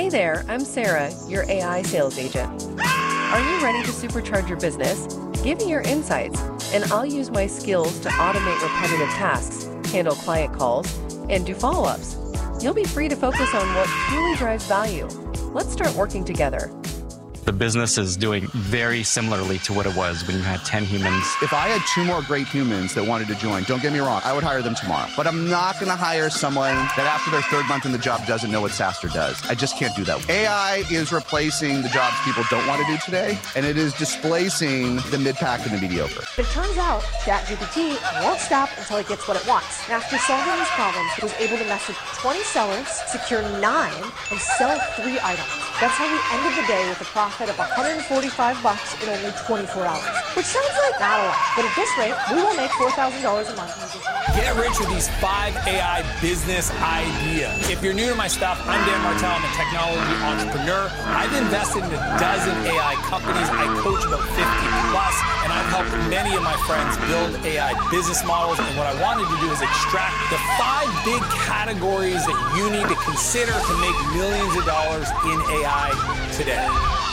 Hey there, I'm Sarah, your AI sales agent. Are you ready to supercharge your business? Give me your insights, and I'll use my skills to automate repetitive tasks, handle client calls, and do follow-ups. You'll be free to focus on what truly drives value. Let's start working together. The business is doing very similarly to what it was when you had 10 humans. If I had 2 more great humans that wanted to join, don't get me wrong, I would hire them tomorrow. But I'm not going to hire someone that after their 3rd month in the job doesn't know what SaaStr does. I just can't do that. AI is replacing the jobs people don't want to do today, and it is displacing the mid-pack and the mediocre. It turns out ChatGPT won't stop until it gets what it wants. And after solving these problems, it was able to message 20 sellers, secure 9, and sell 3 items. That's how we ended the day with a profit of $145 in only 24 hours, which sounds like not a lot, but at this rate, we will make $4,000 a month. Get rich with these 5 AI business ideas. If you're new to my stuff, I'm Dan Martell. I'm a technology entrepreneur. I've invested in a dozen AI companies. I coach about 50 plus, and I've helped many of my friends build AI business models. And what I wanted to do is extract the 5 big categories that you need to consider to make millions of dollars in AI today.